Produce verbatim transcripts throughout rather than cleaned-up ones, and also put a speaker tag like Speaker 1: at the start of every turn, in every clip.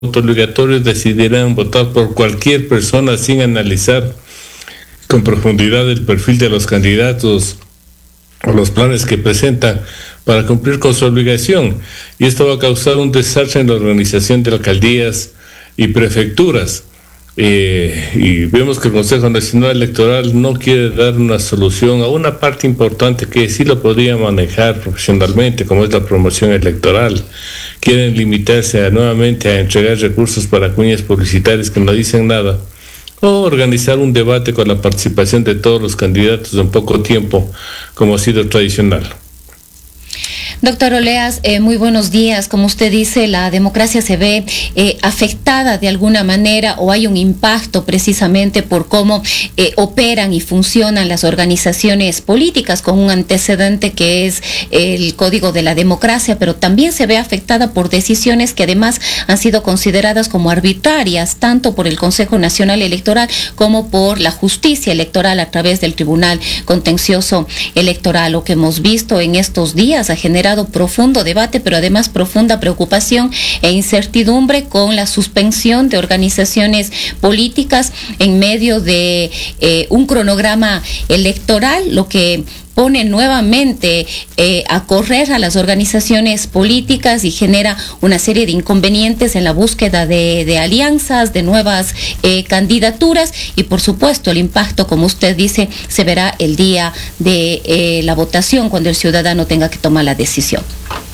Speaker 1: obligatorios decidirán votar por cualquier persona sin analizar con profundidad el perfil de los candidatos o los planes que presentan para cumplir con su obligación. Y esto va a causar un desastre en la organización de alcaldías y prefecturas. Eh, y vemos que el Consejo Nacional Electoral no quiere dar una solución a una parte importante que sí lo podría manejar profesionalmente, como es la promoción electoral. Quieren limitarse a, nuevamente a entregar recursos para cuñas publicitarias que no dicen nada, o organizar un debate con la participación de todos los candidatos en poco tiempo, como ha sido tradicional.
Speaker 2: Doctor Oleas, eh, muy buenos días. Como usted dice, la democracia se ve eh, afectada de alguna manera, o hay un impacto precisamente por cómo eh, operan y funcionan las organizaciones políticas, con un antecedente que es el Código de la Democracia, pero también se ve afectada por decisiones que además han sido consideradas como arbitrarias, tanto por el Consejo Nacional Electoral como por la justicia electoral a través del Tribunal Contencioso Electoral. Lo que hemos visto en estos días ha generado profundo debate, pero además profunda preocupación e incertidumbre con la suspensión de organizaciones políticas en medio de eh, un cronograma electoral, lo que pone nuevamente eh, a correr a las organizaciones políticas y genera una serie de inconvenientes en la búsqueda de, de alianzas, de nuevas eh, candidaturas, y por supuesto el impacto, como usted dice, se verá el día de eh, la votación, cuando el ciudadano tenga que tomar la decisión.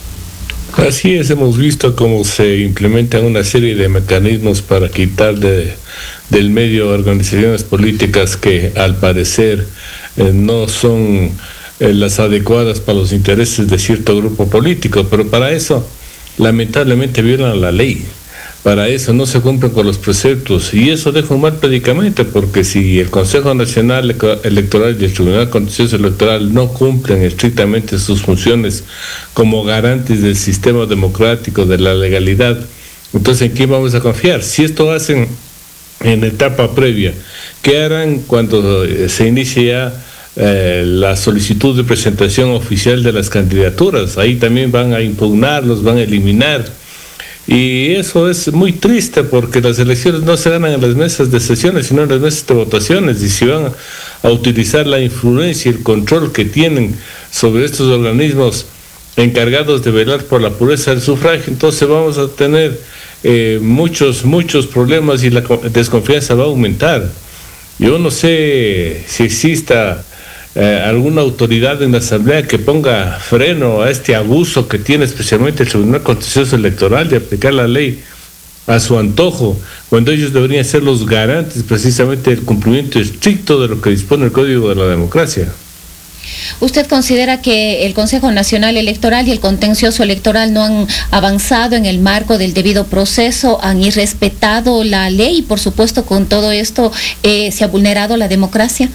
Speaker 1: Así es, hemos visto cómo se implementan una serie de mecanismos para quitar de, del medio organizaciones políticas que al parecer eh, no son eh, las adecuadas para los intereses de cierto grupo político, pero para eso lamentablemente violan la ley. Para eso no se cumplen con los preceptos, y eso deja un mal predicamento, porque si el Consejo Nacional Electoral y el Tribunal Contencioso Electoral no cumplen estrictamente sus funciones como garantes del sistema democrático, de la legalidad, entonces ¿en quién vamos a confiar? Si esto hacen en etapa previa, ¿qué harán cuando se inicie ya eh, la solicitud de presentación oficial de las candidaturas? Ahí también van a impugnarlos, van a eliminar. Y eso es muy triste, porque las elecciones no se ganan en las mesas de sesiones, sino en las mesas de votaciones. Y si van a utilizar la influencia y el control que tienen sobre estos organismos encargados de velar por la pureza del sufragio, entonces vamos a tener eh, muchos, muchos problemas, y la desconfianza va a aumentar. Yo no sé si exista Eh, alguna autoridad en la Asamblea que ponga freno a este abuso que tiene especialmente el Tribunal Contencioso Electoral de aplicar la ley a su antojo, cuando ellos deberían ser los garantes precisamente del cumplimiento estricto de lo que dispone el Código de la Democracia.
Speaker 2: ¿Usted considera que el Consejo Nacional Electoral y el Contencioso Electoral no han avanzado en el marco del debido proceso, han irrespetado la ley y por supuesto con todo esto eh, se ha vulnerado la democracia?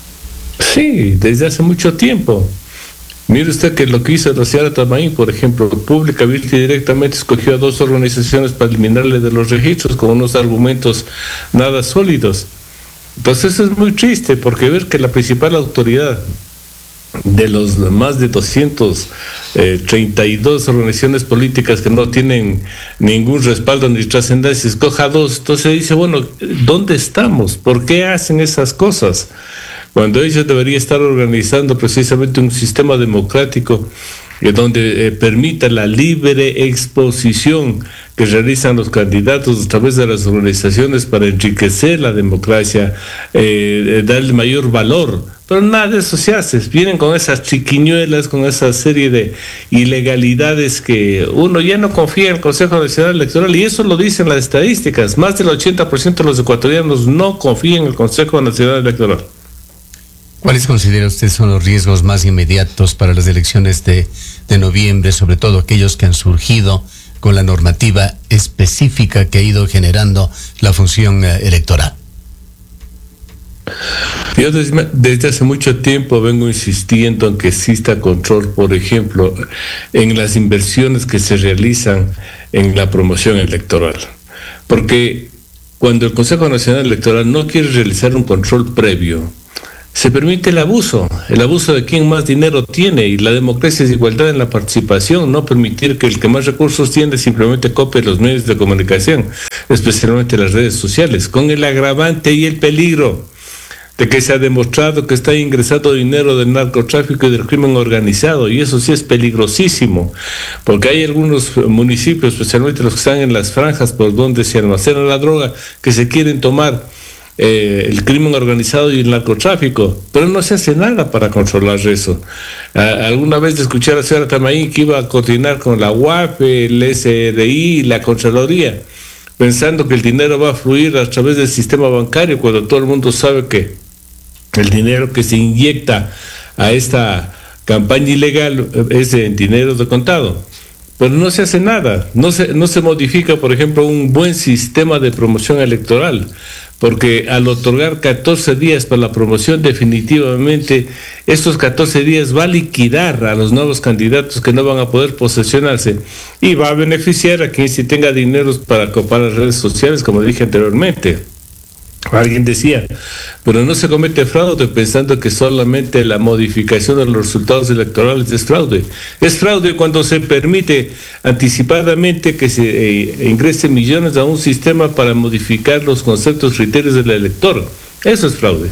Speaker 1: Sí, desde hace mucho tiempo. Mire usted que lo que hizo la señora Tamaín, por ejemplo, públicamente y directamente escogió a dos organizaciones para eliminarle de los registros con unos argumentos nada sólidos. Entonces eso es muy triste, porque ver que la principal autoridad de los más de doscientas treinta y dos organizaciones políticas que no tienen ningún respaldo ni trascendencia escoja dos, entonces dice, bueno, ¿dónde estamos? ¿Por qué hacen esas cosas? Cuando ellos deberían estar organizando precisamente un sistema democrático eh, donde eh, permita la libre exposición que realizan los candidatos a través de las organizaciones para enriquecer la democracia, eh, darle mayor valor. Pero nada de eso se hace. Vienen con esas chiquiñuelas, con esa serie de ilegalidades que uno ya no confía en el Consejo Nacional Electoral, y eso lo dicen las estadísticas. Más del ochenta por ciento de los ecuatorianos no confían en el Consejo Nacional Electoral.
Speaker 3: ¿Cuáles considera usted son los riesgos más inmediatos para las elecciones de, de noviembre, sobre todo aquellos que han surgido con la normativa específica que ha ido generando la función eh, electoral?
Speaker 1: Yo desde, desde hace mucho tiempo vengo insistiendo en que exista control, por ejemplo, en las inversiones que se realizan en la promoción electoral. Porque cuando el Consejo Nacional Electoral no quiere realizar un control previo, se permite el abuso, el abuso de quien más dinero tiene, y la democracia es igualdad en la participación, no permitir que el que más recursos tiene simplemente copie los medios de comunicación, especialmente las redes sociales, con el agravante y el peligro de que se ha demostrado que está ingresando dinero del narcotráfico y del crimen organizado, y eso sí es peligrosísimo, porque hay algunos municipios, especialmente los que están en las franjas por donde se almacena la droga, que se quieren tomar Eh, el crimen organizado y el narcotráfico, pero no se hace nada para controlar eso. Ah, alguna vez escuché a la señora Tamaín que iba a coordinar con la U A P, el S R I y la Contraloría, pensando que el dinero va a fluir a través del sistema bancario, cuando todo el mundo sabe que el dinero que se inyecta a esta campaña ilegal es en dinero de contado. Pero no se hace nada, no se, no se modifica, por ejemplo, un buen sistema de promoción electoral, porque al otorgar catorce días para la promoción, definitivamente estos catorce días va a liquidar a los nuevos candidatos que no van a poder posesionarse, y va a beneficiar a quien sí tenga dinero para copar las redes sociales, como dije anteriormente. Alguien decía, pero no se comete fraude pensando que solamente la modificación de los resultados electorales es fraude. Es fraude cuando se permite anticipadamente que se eh, ingresen millones a un sistema para modificar los conceptos, criterios del elector. Eso es fraude.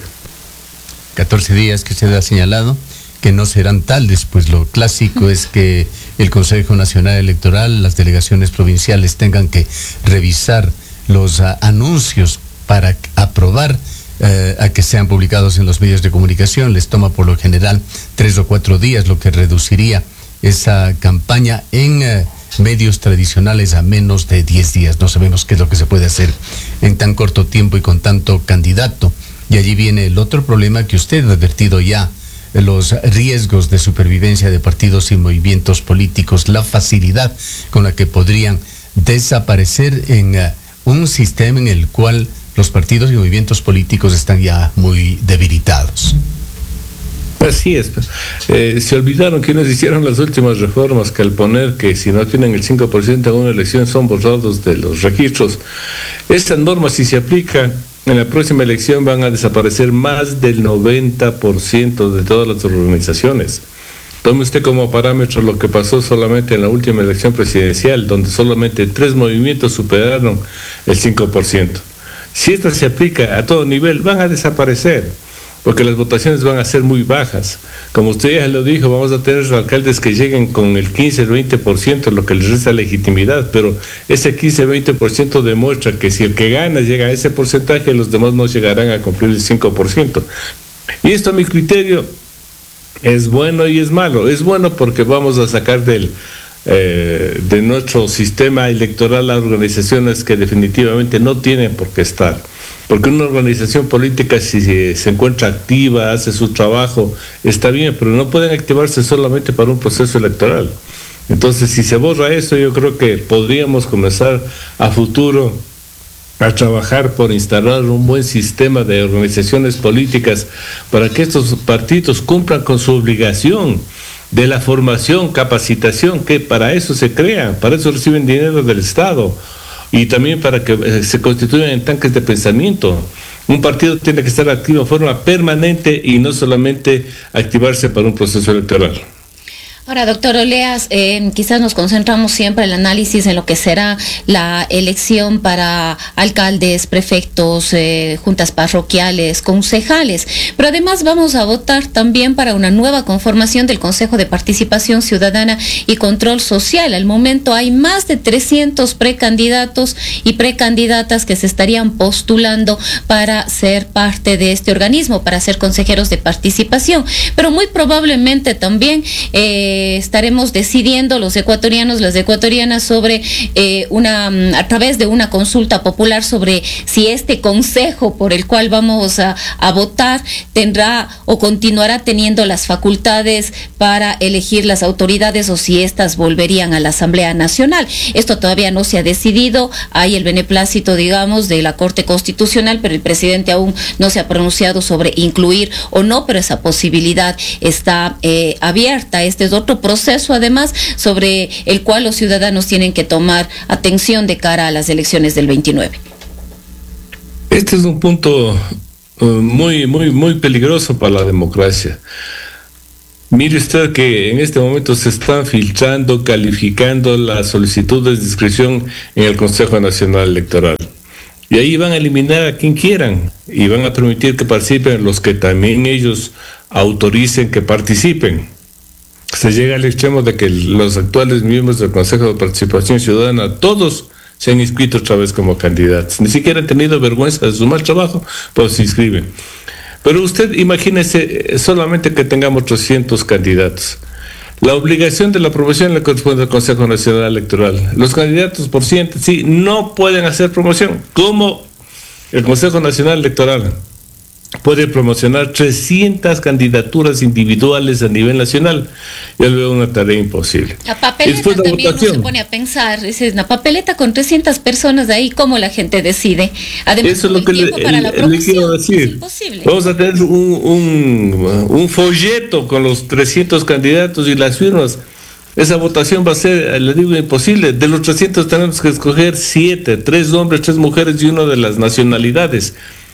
Speaker 3: catorce días que se ha señalado que no serán tales, pues lo clásico es que el Consejo Nacional Electoral, las delegaciones provinciales tengan que revisar los uh, anuncios para aprobar eh, a que sean publicados en los medios de comunicación. Les toma por lo general tres o cuatro días, lo que reduciría esa campaña en eh, medios tradicionales a menos de diez días. No sabemos qué es lo que se puede hacer en tan corto tiempo y con tanto candidato. Y allí viene el otro problema que usted ha advertido ya, los riesgos de supervivencia de partidos y movimientos políticos, la facilidad con la que podrían desaparecer en uh, un sistema en el cual los partidos y movimientos políticos están ya muy debilitados.
Speaker 1: Así es. Eh, se olvidaron quienes hicieron las últimas reformas, que al poner que si no tienen el cinco por ciento en una elección son borrados de los registros. Esta norma, si se aplica en la próxima elección, van a desaparecer más del noventa por ciento de todas las organizaciones. Tome usted como parámetro lo que pasó solamente en la última elección presidencial, donde solamente tres movimientos superaron el cinco por ciento. Si esta se aplica a todo nivel, van a desaparecer, porque las votaciones van a ser muy bajas. Como usted ya lo dijo, vamos a tener alcaldes que lleguen con el quince, veinte por ciento, lo que les resta legitimidad, pero ese quince, veinte por ciento demuestra que si el que gana llega a ese porcentaje, los demás no llegarán a cumplir el cinco por ciento. Y esto, a mi criterio, es bueno y es malo. Es bueno porque vamos a sacar del Eh, de nuestro sistema electoral a organizaciones que definitivamente no tienen por qué estar, porque una organización política, si se, se encuentra activa, hace su trabajo, está bien, pero no pueden activarse solamente para un proceso electoral. Entonces, si se borra eso, yo creo que podríamos comenzar a futuro a trabajar por instalar un buen sistema de organizaciones políticas para que estos partidos cumplan con su obligación de la formación, capacitación, que para eso se crean, para eso reciben dinero del Estado, y también para que eh, se constituyan en tanques de pensamiento. Un partido tiene que estar activo de forma permanente y no solamente activarse para un proceso electoral.
Speaker 2: Ahora, doctor Oleas, eh, quizás nos concentramos siempre en el análisis en lo que será la elección para alcaldes, prefectos, eh, juntas parroquiales, concejales, pero además vamos a votar también para una nueva conformación del Consejo de Participación Ciudadana y Control Social. Al momento hay más de trescientos precandidatos y precandidatas que se estarían postulando para ser parte de este organismo, para ser consejeros de participación, pero muy probablemente también eh, estaremos decidiendo los ecuatorianos, las ecuatorianas sobre eh, una, a través de una consulta popular sobre si este consejo por el cual vamos a, a votar tendrá o continuará teniendo las facultades para elegir las autoridades o si éstas volverían a la Asamblea Nacional. Esto todavía no se ha decidido, hay el beneplácito, digamos, de la Corte Constitucional, pero el presidente aún no se ha pronunciado sobre incluir o no, pero esa posibilidad está eh, abierta. Este es otro proceso, además, sobre el cual los ciudadanos tienen que tomar atención de cara a las elecciones del veintinueve.
Speaker 1: Este es un punto uh, muy, muy, muy peligroso para la democracia. Mire usted que en este momento se están filtrando, calificando las solicitudes de inscripción en el Consejo Nacional Electoral. Y ahí van a eliminar a quien quieran y van a permitir que participen los que también ellos autoricen que participen. Se llega al extremo de que los actuales miembros del Consejo de Participación Ciudadana, todos se han inscrito otra vez como candidatos. Ni siquiera han tenido vergüenza de su mal trabajo, pues se inscriben. Pero usted imagínese solamente que tengamos trescientos candidatos. La obligación de la promoción le corresponde al Consejo Nacional Electoral. Los candidatos por ciento sí no pueden hacer promoción. ¿Cómo el Consejo Nacional Electoral puede promocionar trescientas candidaturas individuales a nivel nacional? Yo le veo una tarea imposible.
Speaker 2: La papeleta
Speaker 1: la
Speaker 2: también
Speaker 1: votación.
Speaker 2: uno se pone a pensar, es una papeleta con trescientas personas de ahí, ¿cómo la gente decide? Además,
Speaker 1: eso es lo que le,
Speaker 2: para la
Speaker 1: le quiero decir.
Speaker 2: Es imposible.
Speaker 1: Vamos a tener un, un, un folleto con los trescientos candidatos y las firmas. Esa votación va a ser, le digo, imposible. De los trescientos tenemos que escoger siete, tres hombres, tres mujeres y uno de las nacionalidades.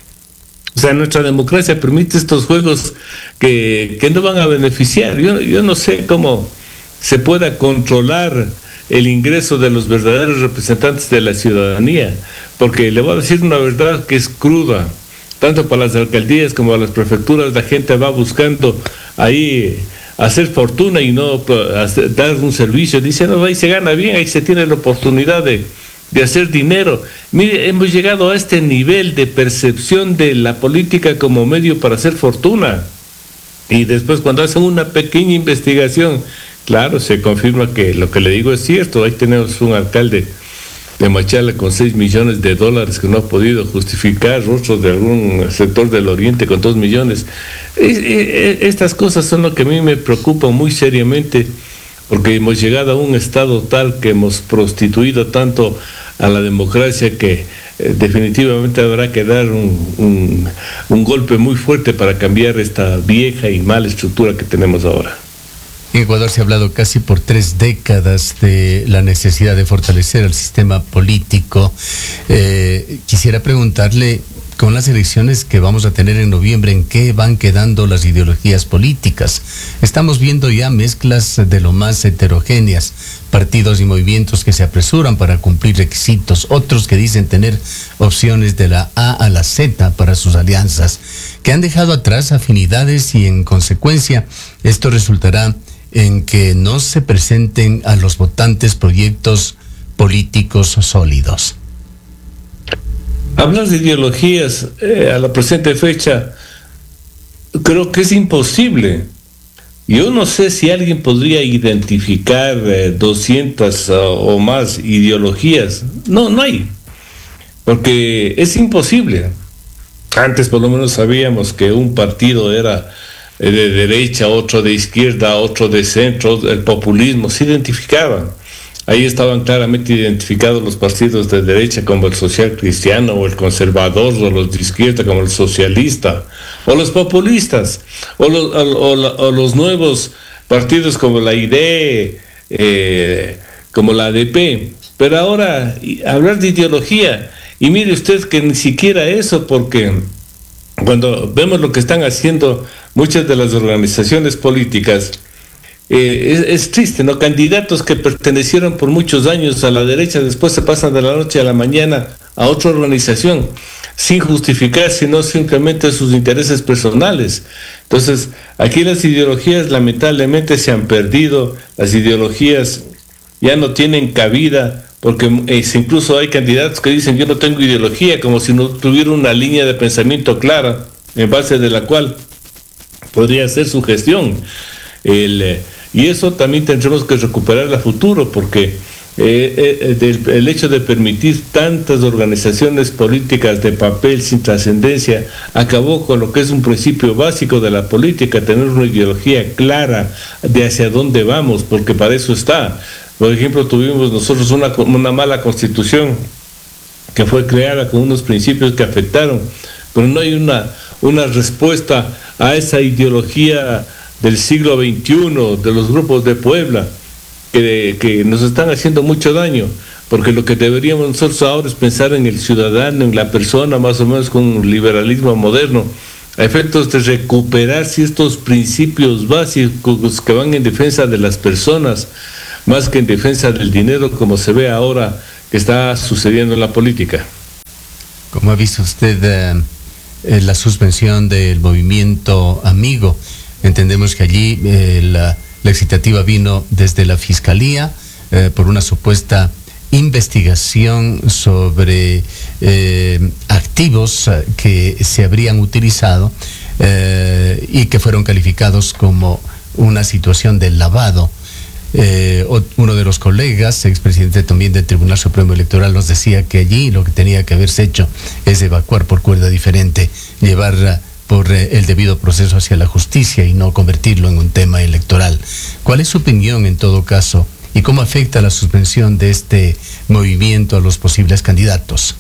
Speaker 1: O sea, nuestra democracia permite estos juegos que, que no van a beneficiar. Yo, yo no sé cómo se pueda controlar el ingreso de los verdaderos representantes de la ciudadanía, porque le voy a decir una verdad que es cruda. Tanto para las alcaldías como para las prefecturas, la gente va buscando ahí hacer fortuna y no hacer, dar un servicio. Dice, no, ahí se gana bien, ahí se tiene la oportunidad de... de hacer dinero. Mire, hemos llegado a este nivel de percepción de la política como medio para hacer fortuna. Y después cuando hacen una pequeña investigación, claro, se confirma que lo que le digo es cierto. Ahí tenemos un alcalde de Machala con seis millones de dólares que no ha podido justificar, otros de algún sector del oriente con dos millones. Estas cosas son lo que a mí me preocupan muy seriamente, porque hemos llegado a un estado tal que hemos prostituido tanto a la democracia que eh, definitivamente habrá que dar un, un, un golpe muy fuerte para cambiar esta vieja y mala estructura que tenemos ahora.
Speaker 3: En Ecuador se ha hablado casi por tres décadas de la necesidad de fortalecer el sistema político. Eh, quisiera preguntarle, con las elecciones que vamos a tener en noviembre, ¿en qué van quedando las ideologías políticas? Estamos viendo ya mezclas de lo más heterogéneas, partidos y movimientos que se apresuran para cumplir requisitos, otros que dicen tener opciones de la A a la Z para sus alianzas, que han dejado atrás afinidades y en consecuencia esto resultará en que no se presenten a los votantes proyectos políticos sólidos.
Speaker 1: Hablar de ideologías eh, a la presente fecha creo que es imposible. Yo no sé si alguien podría identificar eh, doscientas uh, o más ideologías. No, no hay. Porque es imposible. Antes por lo menos sabíamos que un partido era eh, de derecha, otro de izquierda, otro de centro, el populismo, se identificaban. Ahí estaban claramente identificados los partidos de derecha como el social cristiano o el conservador, o los de izquierda como el socialista, o los populistas, o los, o, o, o los nuevos partidos como la I D E, eh, como la A D P. Pero ahora, hablar de ideología, y mire usted que ni siquiera eso, porque cuando vemos lo que están haciendo muchas de las organizaciones políticas, Eh, es, es triste, ¿no? Candidatos que pertenecieron por muchos años a la derecha, después se pasan de la noche a la mañana a otra organización, sin justificar, sino simplemente sus intereses personales. Entonces, aquí las ideologías lamentablemente se han perdido, las ideologías ya no tienen cabida, porque eh, incluso hay candidatos que dicen yo no tengo ideología, como si no tuviera una línea de pensamiento clara, en base de la cual podría ser su gestión. El, eh, y eso también tendremos que recuperar a futuro, porque eh, eh, del, el hecho de permitir tantas organizaciones políticas de papel sin trascendencia acabó con lo que es un principio básico de la política, tener una ideología clara de hacia dónde vamos, porque para eso está. Por ejemplo, tuvimos nosotros una, una mala constitución que fue creada con unos principios que afectaron, pero no hay una, una respuesta a esa ideología del siglo veintiuno, de los grupos de Puebla, que, que nos están haciendo mucho daño. porque lo que deberíamos nosotros ahora es pensar en el ciudadano, en la persona, más o menos con un liberalismo moderno, a efectos de recuperar ciertos principios básicos que van en defensa de las personas, más que en defensa del dinero, como se ve ahora que está sucediendo en la política.
Speaker 3: ¿Cómo ha visto usted eh, eh, la suspensión del movimiento Amigo? Entendemos que allí eh, la, la excitativa vino desde la Fiscalía eh, por una supuesta investigación sobre eh, activos eh, que se habrían utilizado eh, y que fueron calificados como una situación de lavado. Eh, uno de los colegas, expresidente también del Tribunal Supremo Electoral, nos decía que allí lo que tenía que haberse hecho es evacuar por cuerda diferente, llevar por eh, el debido proceso hacia la justicia y no convertirlo en un tema electoral. ¿Cuál es su opinión en todo caso? ¿Y cómo afecta la suspensión de este movimiento a los posibles candidatos?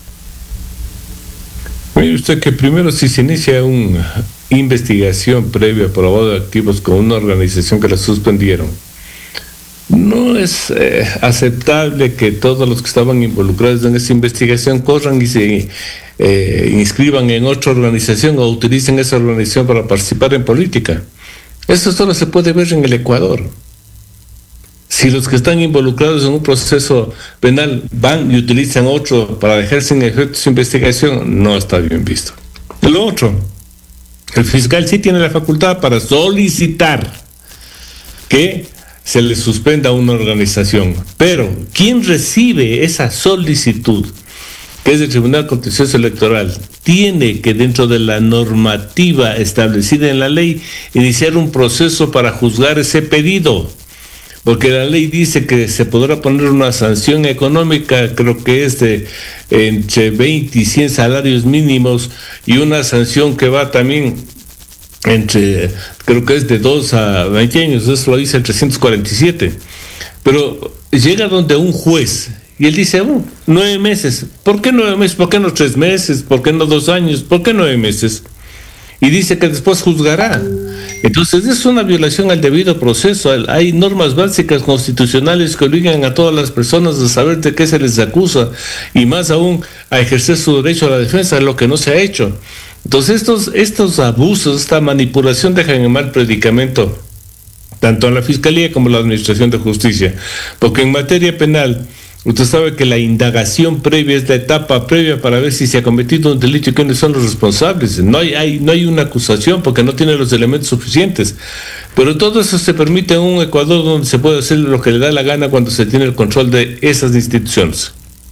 Speaker 1: Mire usted que primero, si se inicia una investigación previa por lavado de activos con una organización que la suspendieron, no es eh, aceptable que todos los que estaban involucrados en esa investigación corran y se eh, inscriban en otra organización o utilicen esa organización para participar en política. Eso solo se puede ver en el Ecuador. Si los que están involucrados en un proceso penal van y utilizan otro para dejarse en efecto su investigación, no está bien visto. Lo otro, el fiscal sí tiene la facultad para solicitar que se le suspenda una organización, pero ¿quién recibe esa solicitud? Que es el Tribunal Contencioso Electoral, tiene que, dentro de la normativa establecida en la ley, iniciar un proceso para juzgar ese pedido. Porque la ley dice que se podrá poner una sanción económica, creo que es de entre veinte y cien salarios mínimos, y una sanción que va también entre, creo que es de dos a veinte años, eso lo dice el trescientos cuarenta y siete. Pero llega donde un juez, y él dice, oh, nueve meses, ¿por qué nueve meses? ¿Por qué no tres meses? ¿Por qué no dos años? ¿Por qué nueve meses? Y dice que después juzgará. Entonces es una violación al debido proceso. Hay normas básicas constitucionales que obligan a todas las personas a saber de qué se les acusa y más aún a ejercer su derecho a la defensa, lo que no se ha hecho. Entonces estos, estos abusos, esta manipulación dejan en mal predicamento tanto a la Fiscalía como a la Administración de Justicia, porque en materia penal usted sabe que la indagación previa es la etapa previa para ver si se ha cometido un delito y quiénes son los responsables. No hay, hay, no hay una acusación porque no tiene los elementos suficientes. Pero todo eso se permite en un Ecuador donde se puede hacer lo que le da la gana cuando se tiene el control de esas instituciones.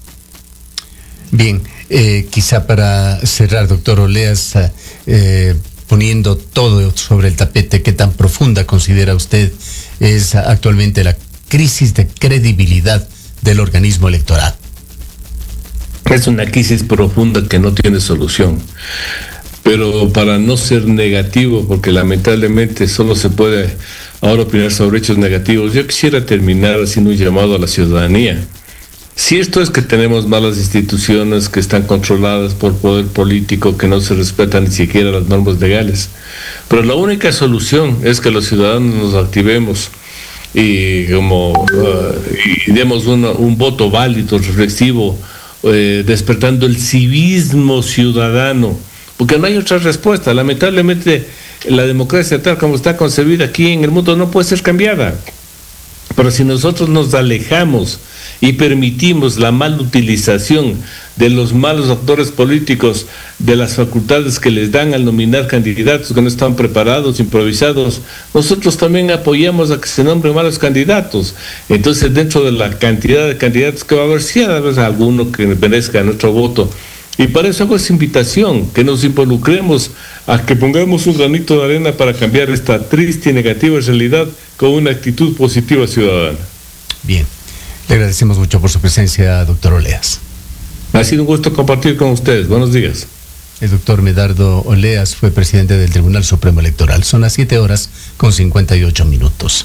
Speaker 3: Bien, eh, quizá para cerrar, doctor Oleas, eh, poniendo todo sobre el tapete, ¿qué tan profunda considera usted es actualmente la crisis de credibilidad del organismo electoral?
Speaker 1: Es una crisis profunda que no tiene solución. Pero para no ser negativo, porque lamentablemente solo se puede ahora opinar sobre hechos negativos, yo quisiera terminar haciendo un llamado a la ciudadanía. Si esto es que tenemos malas instituciones que están controladas por poder político, que no se respetan ni siquiera las normas legales, pero la única solución es que los ciudadanos nos activemos y como uh, y demos una, un voto válido, reflexivo, eh, despertando el civismo ciudadano, porque no hay otra respuesta. Lamentablemente la democracia tal como está concebida aquí en el mundo no puede ser cambiada, pero si nosotros nos alejamos y permitimos la mala utilización de los malos actores políticos, de las facultades que les dan al nominar candidatos que no están preparados, improvisados, nosotros también apoyamos a que se nombren malos candidatos. Entonces, dentro de la cantidad de candidatos que va a haber, sí ha de haber alguno que merezca nuestro voto. Y para eso hago esa invitación, que nos involucremos a que pongamos un granito de arena para cambiar esta triste y negativa realidad con una actitud positiva ciudadana.
Speaker 3: Bien. Le agradecemos mucho por su presencia, doctor Oleas.
Speaker 1: Ha sido un gusto compartir con ustedes. Buenos días.
Speaker 3: El doctor Medardo Oleas fue presidente del Tribunal Supremo Electoral. Son las siete horas con cincuenta y ocho minutos.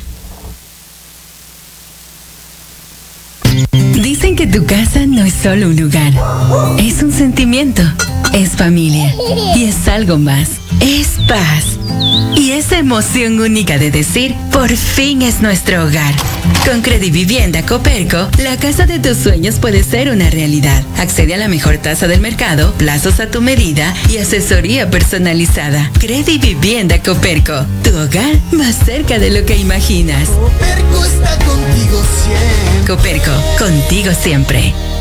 Speaker 4: Dicen que tu casa no es solo un lugar, es un sentimiento. es familia y es algo más. Es paz. Y esa emoción única de decir, por fin es nuestro hogar. Con Credivivienda Coperco, la casa de tus sueños puede ser una realidad. Accede a la mejor tasa del mercado, plazos a tu medida y asesoría personalizada. Credivivienda Coperco, tu hogar más cerca de lo que imaginas.
Speaker 5: Coperco está contigo siempre.
Speaker 4: Coperco, contigo siempre.